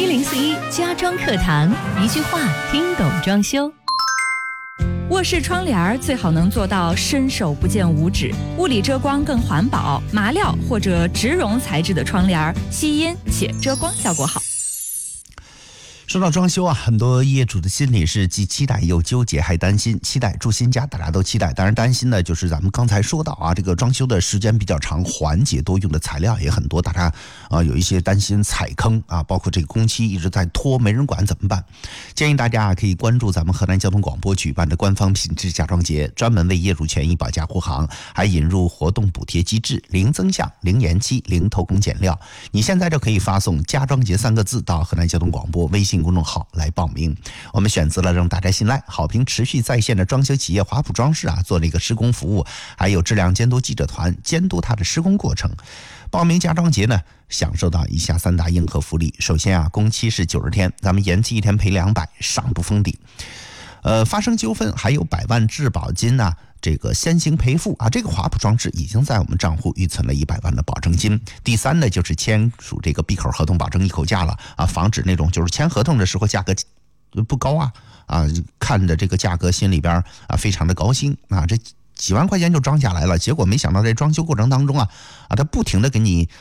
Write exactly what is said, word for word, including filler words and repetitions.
一零四一家装课堂，一句话听懂装修。卧室窗帘最好能做到伸手不见五指，物理遮光更环保，麻料或者植绒材质的窗帘吸音且遮光效果好。 说到装修啊，很多业主的心里是既期待又纠结，还担心。期待住新家，大家都期待，当然担心呢，就是咱们刚才说到啊，这个装修的时间比较长，环节多，用的材料也很多，大家啊有一些担心踩坑啊，包括这个工期一直在拖，没人管怎么办？建议大家可以关注咱们河南交通广播举办的官方品质家装节，专门为业主权益保驾护航，还引入活动补贴机制，零增项、零延期、零偷工减料。你现在就可以发送家装节三个字到河南交通广播微信公众号来报名。我们选择了让大家信赖、好评持续在线的装修企业华普装饰啊，做了一个施工服务，还有质量监督记者团监督它的施工过程。报名家装节呢，享受到以下三大硬核福利。首先啊，工期是九十天，咱们延期一天赔两百，上不封顶。呃，发生纠纷还有百万质保金啊，这个先行赔付啊，这个华普装置已经在我们账户预存了一百万的保证金。第三呢，就是签署这个闭口合同，保证一口价了啊，防止那种就是签合同的时候价格不高啊啊，看着这个价格心里边啊非常的高兴啊，这几万块钱就装下来了，结果没想到在装修过程当中啊啊，他不停的给你